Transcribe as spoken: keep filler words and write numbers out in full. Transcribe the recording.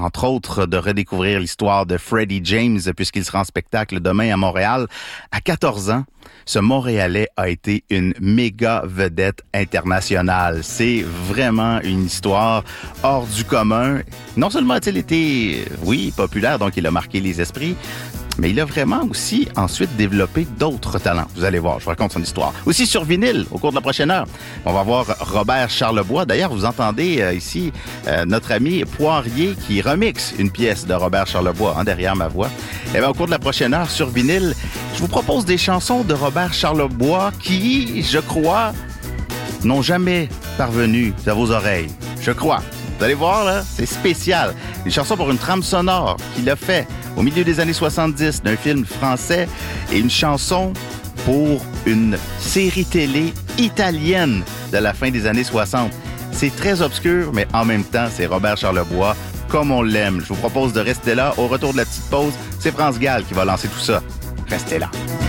entre autres, de redécouvrir l'histoire de Freddie James, puisqu'il sera en spectacle demain à Montréal. À quatorze ans, ce Montréalais a été une méga vedette internationale. C'est vraiment une histoire hors du commun. Non seulement a-t-il été, oui, populaire, donc il a marqué les esprits, mais il a vraiment aussi ensuite développé d'autres talents. Vous allez voir, je vous raconte son histoire. Aussi sur vinyle, au cours de la prochaine heure, on va voir Robert Charlebois. D'ailleurs, vous entendez euh, ici euh, notre ami Poirier qui remixe une pièce de Robert Charlebois, hein, derrière ma voix. Et bien, au cours de la prochaine heure, sur vinyle, je vous propose des chansons de Robert Charlebois qui, je crois, n'ont jamais parvenu à vos oreilles. Je crois. Vous allez voir, là, c'est spécial. Une chanson pour une trame sonore qu'il a fait au milieu des années soixante-dix d'un film français et une chanson pour une série télé italienne de la fin des années soixante. C'est très obscur, mais en même temps, c'est Robert Charlebois comme on l'aime. Je vous propose de rester là. Au retour de la petite pause, c'est France Gall qui va lancer tout ça. Restez là.